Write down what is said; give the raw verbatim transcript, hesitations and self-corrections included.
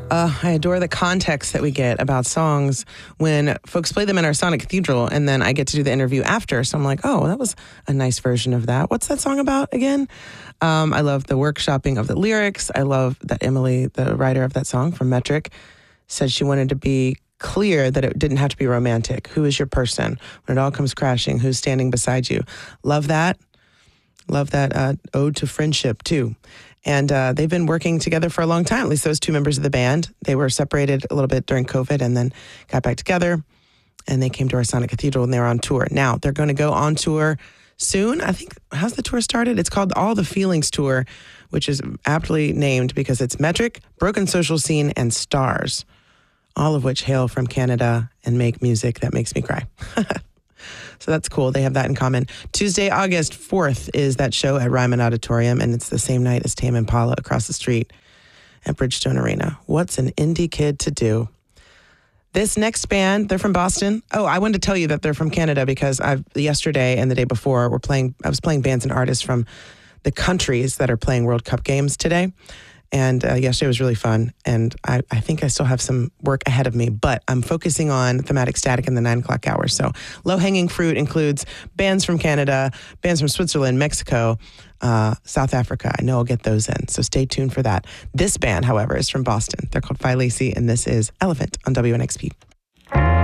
Uh, I adore the context that we get about songs when folks play them in our Sonic Cathedral, and then I get to do the interview after. So I'm like, oh, that was a nice version of that. What's that song about again? Um, I love the workshopping of the lyrics. I love that Emily, the writer of that song from Metric, said she wanted to be clear that it didn't have to be romantic. Who is your person? When it all comes crashing, who's standing beside you? Love that. Love that uh, ode to friendship, too. And uh, they've been working together for a long time, at least those two members of the band. They were separated a little bit during COVID and then got back together. And they came to our Sonic Cathedral and they were on tour. Now, they're going to go on tour soon. I think, how's the tour started? It's called All the Feelings Tour, which is aptly named because it's Metric, Broken Social Scene, and Stars, all of which hail from Canada and make music that makes me cry. So that's cool. They have that in common. Tuesday, August fourth is that show at Ryman Auditorium, and it's the same night as Tame Impala across the street at Bridgestone Arena. What's an indie kid to do? This next band, they're from Boston. Oh, I wanted to tell you that they're from Canada because I've yesterday and the day before we're playing. I was playing bands and artists from the countries that are playing World Cup games today. And uh, yesterday was really fun, and I, I think I still have some work ahead of me, but I'm focusing on Thematic Static in the nine o'clock hour. So low-hanging fruit includes bands from Canada, bands from Switzerland, Mexico, uh, South Africa. I know I'll get those in, so stay tuned for that. This band, however, is from Boston. They're called Phi Lacey, and this is Elephant on W N X P.